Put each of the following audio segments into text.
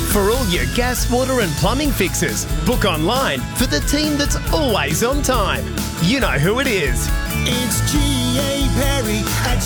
For all your gas, water and plumbing fixes, book online for the team that's always on time. You know who it is. It's G.A. Perry at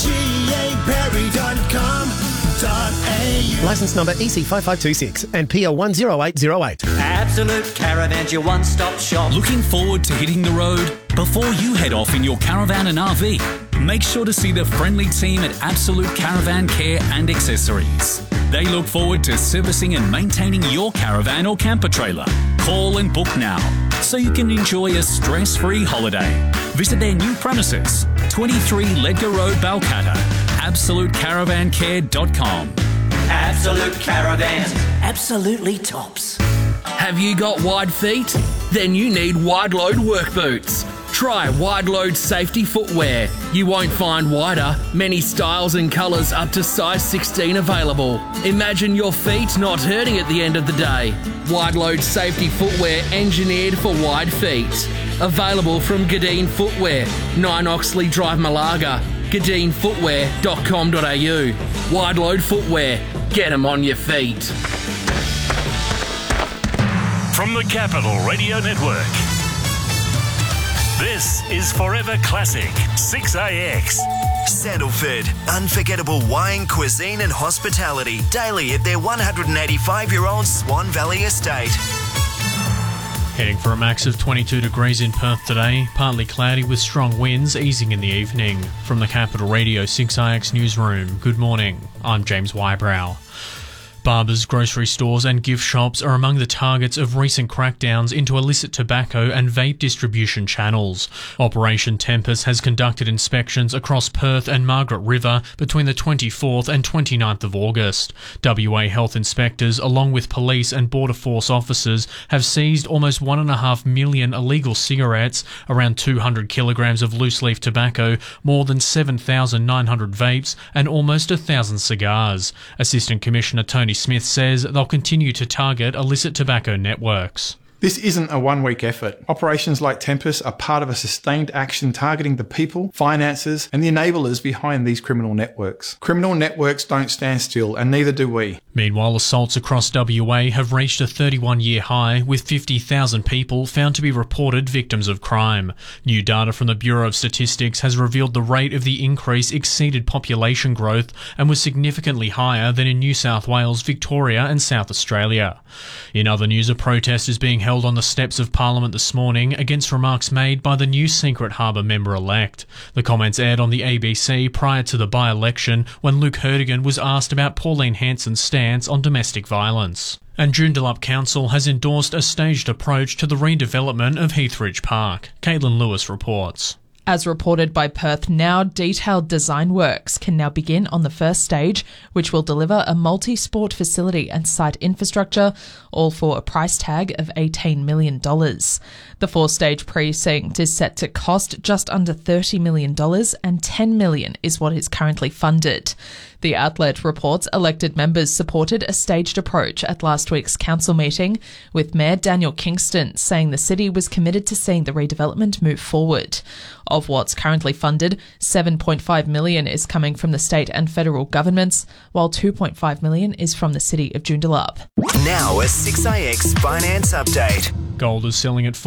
gaperry.com.au. Licence number EC5526 and PL 10808. Absolute Caravan's your one-stop shop. Looking forward to hitting the road? Before you head off in your caravan and RV, make sure to see the friendly team at Absolute Caravan Care and Accessories. They look forward to servicing and maintaining your caravan or camper trailer. Call and book now so you can enjoy a stress-free holiday. Visit their new premises, 23 Ledger Road, Balcatta. AbsoluteCaravanCare.com. Absolute Caravan. Absolutely tops. Have you got wide feet? Then you need Wide Load work boots. Try Wide Load safety footwear. You won't find wider, many styles and colours up to size 16 available. Imagine your feet not hurting at the end of the day. Wide Load safety footwear engineered for wide feet. Available from Gadeen Footwear, 9 Oxley Drive, Malaga. GadeenFootwear.com.au. Wide Load Footwear. Get 'em on your feet. From the Capital Radio Network, this is Forever Classic 6AX. Sandalford, unforgettable wine, cuisine and hospitality daily at their 185-year-old Swan Valley estate. Heading for a max of 22 degrees in Perth today, partly cloudy with strong winds easing in the evening. From the Capital Radio 6IX newsroom, good morning, I'm James Wybrow. Barbers, grocery stores and gift shops are among the targets of recent crackdowns into illicit tobacco and vape distribution channels. Operation Tempest has conducted inspections across Perth and Margaret River between the 24th and 29th of August. WA health inspectors, along with police and Border Force officers, have seized almost 1.5 million illegal cigarettes, around 200 kilograms of loose-leaf tobacco, more than 7,900 vapes and almost 1,000 cigars. Assistant Commissioner Tony Smith says they'll continue to target illicit tobacco networks. This isn't a one-week effort. Operations like Tempest are part of a sustained action targeting the people, finances and the enablers behind these criminal networks. Criminal networks don't stand still, and neither do we. Meanwhile, assaults across WA have reached a 31-year high, with 50,000 people found to be reported victims of crime. New data from the Bureau of Statistics has revealed the rate of the increase exceeded population growth and was significantly higher than in New South Wales, Victoria and South Australia. In other news, a protest is being held on the steps of Parliament this morning against remarks made by the new Secret Harbour member-elect. The comments aired on the ABC prior to the by-election when Luke Hertigan was asked about Pauline Hanson's stance on domestic violence. And Joondalup Council has endorsed a staged approach to the redevelopment of Heathridge Park. Caitlin Lewis reports. As reported by Perth Now, detailed design works can now begin on the first stage, which will deliver a multi-sport facility and site infrastructure, all for a price tag of $18 million. The four-stage precinct is set to cost just under $30 million, and $10 million is what is currently funded. The Outlet reports elected members supported a staged approach at last week's council meeting, with Mayor Daniel Kingston saying the city was committed to seeing the redevelopment move forward. Of what's currently funded, $7.5 million is coming from the state and federal governments, while $2.5 million is from the city of Joondalup. Now a 6IX finance update. Gold is selling at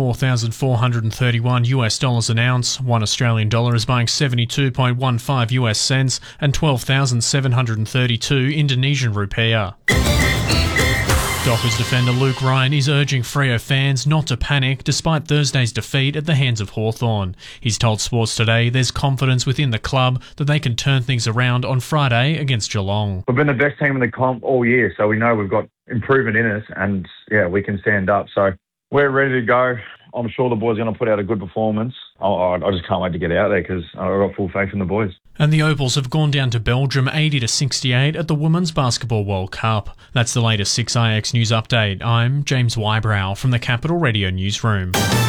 $4,431 an ounce. $1 Australian dollar is buying 72.15 US cents and 12,732 Indonesian rupiah. Dockers defender Luke Ryan is urging Freo fans not to panic despite Thursday's defeat at the hands of Hawthorn. He's told Sports Today there's confidence within the club that they can turn things around on Friday against Geelong. We've been the best team in the comp all year, so we know we've got improvement in us and, yeah, we can stand up. So we're ready to go. I'm sure the boys are going to put out a good performance. I just can't wait to get out there because I've got full faith in the boys. And the Opals have gone down to Belgium 80-68 at the Women's Basketball World Cup. That's the latest 6IX News Update. I'm James Wybrow from the Capital Radio Newsroom.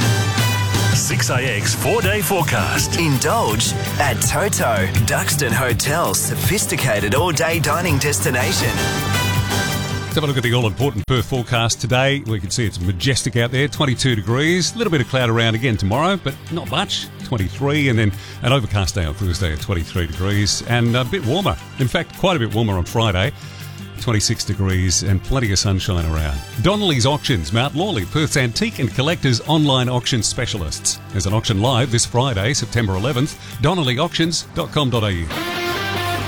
6IX 4-day forecast. Indulge at Toto, Duxton Hotel's sophisticated all-day dining destination. Let's have a look at the all-important Perth forecast today. We can see it's majestic out there, 22 degrees. A little bit of cloud around again tomorrow, but not much, 23. And then an overcast day on Thursday at 23 degrees and a bit warmer. In fact, quite a bit warmer on Friday. 26 degrees and plenty of sunshine around. Donnelly's Auctions, Mount Lawley, Perth's antique and collectors online auction specialists. There's an auction live this Friday, September 11th. DonnellyAuctions.com.au.